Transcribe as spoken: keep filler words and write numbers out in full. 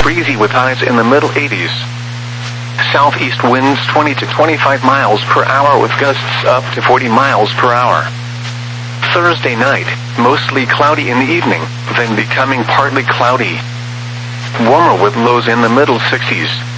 breezy with highs in the middle eighties. Southeast winds twenty to twenty-five miles per hour with gusts up to forty miles per hour. Thursday night, mostly cloudy in the evening, then becoming partly cloudy. Warmer with lows in the middle sixties.